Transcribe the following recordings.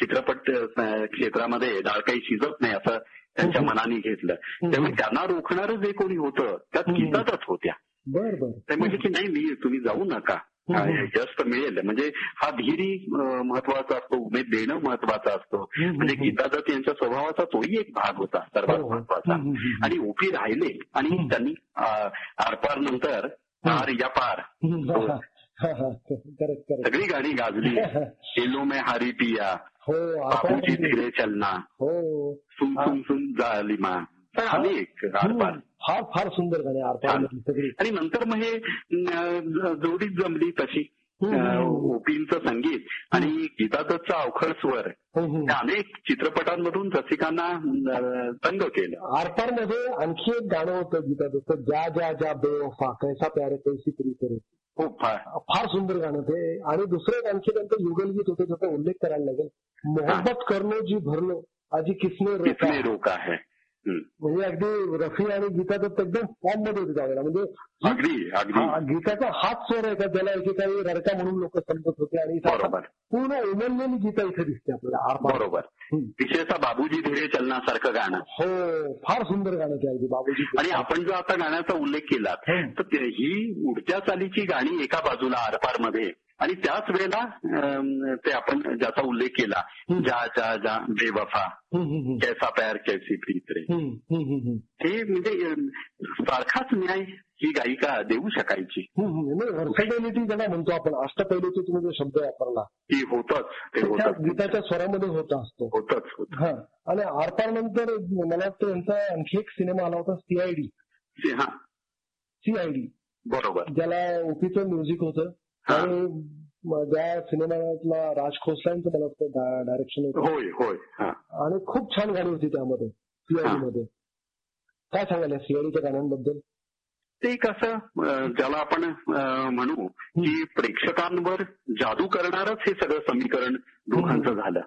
चित्रपट क्षेत्रामध्ये डाळ काही शिजत नाही असं त्यांच्या मनाने घेतलं. त्यामुळे त्यांना रोखणारं जे कोणी होतं त्यात गीतातच होत्या. ते म्हणजे की नाही तुम्ही जाऊ नका, यश तर मिळेल. म्हणजे हा धीरी महत्वाचा असतो, उमेद देणं महत्वाचा असतो. म्हणजे गीता दत्त यांच्या स्वभावाचा तोही एक भाग होता सर्वात महत्वाचा. आणि ओपी राहिले आणि त्यांनी आरपार नंतर पार या पार सगळी गाणी गाजली. एलो में हारी पिया, बाबूजी धीरे चलना, सुन सुन सुन जालिमा, अनेक आरपार. फार सुंदर गाणी आरपार. आणि नंतर मग हे जोडीच जमली तशी ओपींचं संगीत आणि गीता दत्तचा अवखळ स्वर अनेक चित्रपटांमधून रसिकांना तंग केलं. आरपार मध्ये आणखी एक गाणं होतं गीता दत्त, ज्या ज्या ज्या बेवफा कैसा प्यारे कैसी प्री करे. खूप फार सुंदर गाणं ते. आणि दुसरं एक आणखी त्यांचं युगलगीत होतं ज्याचा उल्लेख करायला लागेल, मोहब्बत करनो जी भरलो आजी किसने रोका है. म्हणजे अगदी रफी आणि गीता दत्त एकदम फॉर्म मध्ये होते त्यावेळेला. म्हणजे गीताचा हाच स्वर आहे का ज्याला एकेकाळी रडका म्हणून लोक समजत होते. आणि पूर्ण उमललेली गीता इथे दिसते आपल्याला. बरोबर. विशेषतः बाबूजी धीरे चलनासारखं गाणं. हो, फार सुंदर गाणं ते अगदी बाबूजी. आणि आपण जो आता गाण्याचा उल्लेख केला तर ही उडत्या चालीची गाणी एका बाजूला आरपार मध्ये, आणि त्याच वेळेला ते आपण ज्याचा उल्लेख केला, जा जा जा बेवफा कैसा प्यार कैसी प्रीत रे, हे म्हणजे सारखाच न्याय ही गायिका देऊ शकायची. व्हर्सॅटिलिटी ज्याला म्हणतो आपण, अष्टपैलूचा तुम्ही जो शब्द वापरला ती होतच गीताच्या स्वरामध्ये होत असतो. होतच. आणि आरपार नंतर मला वाटतं यांचा आणखी एक सिनेमा आला होता सीआयडी. बरोबर. ज्याला ओपीचं म्युझिक होतं आणि ज्या सिनेमातला राज खोसलांचं मला वाटतं डायरेक्शन होतं. होय. आणि खूप छान गाणी होती त्यामध्ये सीआयडी मध्ये. काय सांगायला सीआयडीच्या गाण्यांबद्दल? ते कसं ज्याला आपण म्हणू की प्रेक्षकांवर जादू करणारच हे सगळं समीकरण दोघांचं झालं.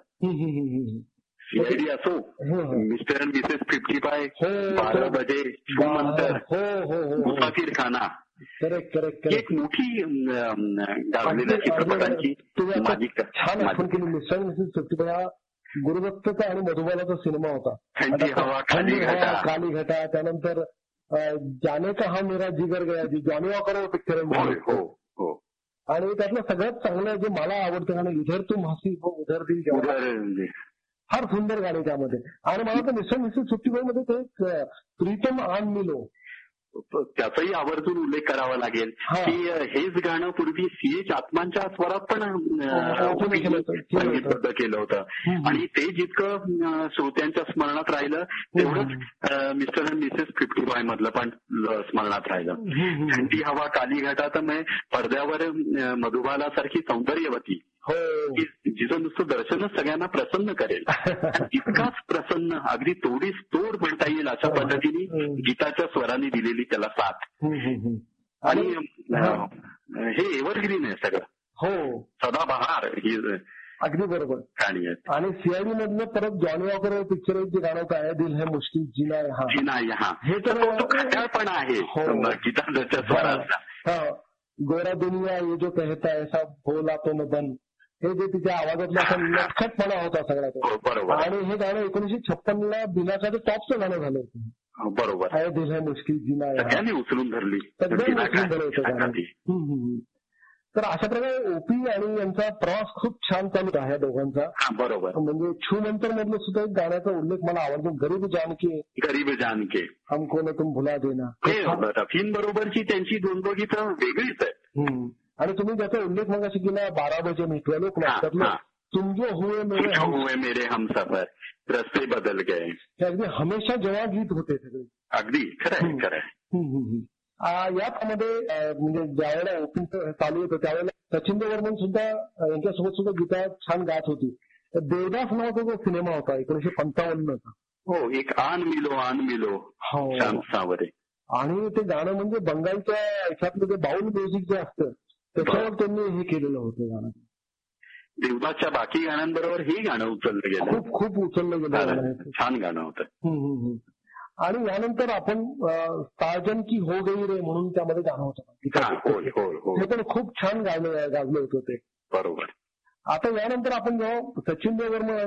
सीआयडी असो, मिस्टर अँड मिसेस 55, 12 बजे, शुमंतर, मुसाफिर खाना, एक मोठी गाजलेल्या चित्रपटांची मालिका. छान आठवण केली. मिस्टर अँड मिसेस 55 गुरुदत्तचा आणि मधुबालाचा सिनेमा होता. थंडी हवा काली घटा. त्यानंतर जाने का हा मेरा जिगर गया जी जॉनी वॉकर पिक्चर. आणि त्यातलं सगळ्यात चांगलं जे मला आवडतं गाणं इधर तुम हसी हो उधर दिल. फार सुंदर गाणे त्यामध्ये. आणि मला तर मिस्टर मिसेस 55 मध्ये ते प्रीतम आन मिलो, त्याचाही आवर्जून उल्लेख करावा लागेल की हेच गाणं पूर्वी सीएच आत्मांच्या स्वरात पण संगीतबद्ध केलं होतं. आणि ते जितकं श्रोत्यांच्या स्मरणात राहिलं तेवढंच मिस्टर अँड मिसेस 55 मधलं पण स्मरणात राहिलं. थंडी हवा काली घटा तर पडद्यावर मधुबालासारखी सौंदर्यवती जिचं नुसतं दर्शनच सगळ्यांना प्रसन्न करेल. इतकाच प्रसन्न, अगदी तोडीस तोड म्हणता येईल अशा पद्धतीने गीताच्या स्वराने दिलेली त्याला साथ. आणि हे एव्हरग्रीन आहे सगळं. सदाबहार ही अगदी बरोबर गाणी आहेत. आणि सीआयडी मधलं परत जॉनी वॉकर पिक्चर जे गाणं होतं आहे दिल है मुश्किल जीना यहाँ, हे तर खट्याळपण आहे गीताच्या स्वराचा. गोरा दुनिया ये जो कहता ऐसा बोला तो न बन, हे जे तिच्या आवाजातला असा नटखटपणा होता सगळा तो. आणि हे गाणं 1956 बिनाचं टॉपचं गाणं झालं होतं. बरोबर. आहे दिल है मुश्किल जीना सगळ्यांनी उचलून धरली. तर अशा प्रकारे ओपी आणि यांचा प्रवास खूप छान चालू आहे दोघांचा. बरोबर. म्हणजे छू नंतर मधलं सुद्धा एक गाण्याचा उल्लेख मला आवडतो, गरीब जानके हमको न तुम भुला देना. रफीन बरोबरची त्यांची दोघीचं वेगळीच आहे. आणि तुम्ही ज्याचा उल्लेख मगाशी केला 12 बजे मी 12 o'clock त्यातलं तुम जो हुए मेरे हमसफर, रस्ते बदल गए, हे अगदी हमेशा जेव्हा गीत होते सगळे. अगदी खरंय. यामध्ये म्हणजे ज्यावेळेला ओपीचं चालू होतं त्यावेळेला सचिन देवर्मन सुद्धा यांच्यासोबत सुद्धा गीता छान गात होती. देवदास नावाचा जो सिनेमा होता 1955 चा. एक आन मिलो श्याम सावरे. आणि ते गाणं म्हणजे बंगालच्या याच्यातलं जे बाउल म्युझिक जे असतं त्याच्यावर त्यांनी हे केलेलं होतं गाणं. देवदासच्या बाकी गाण्यांबरोबर हे गाणं उचललं गेलं. खूप उचललं गेलं. छान गाणं होतं. आणि यानंतर आपण साजन की हो गई रे म्हणून त्यामध्ये गाणं होतं. हे पण खूप छान गाजलं होतं ते. बरोबर. आता यानंतर आपण जेव्हा सचिन देवर्मन